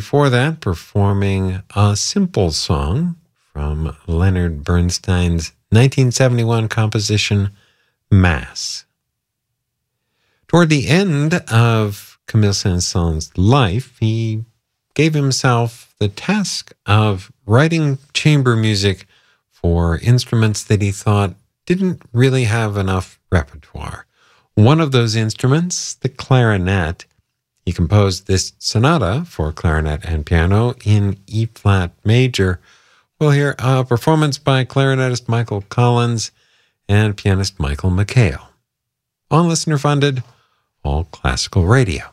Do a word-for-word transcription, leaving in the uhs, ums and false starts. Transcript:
before that, performing a simple song from Leonard Bernstein's nineteen seventy-one composition, Mass. Toward the end of Camille Saint-Saëns' life, he gave himself the task of writing chamber music for instruments that he thought didn't really have enough repertoire. One of those instruments, the clarinet. He composed this sonata for clarinet and piano in E-flat major. We'll hear a performance by clarinetist Michael Collins and pianist Michael McHale on listener-funded All Classical Radio.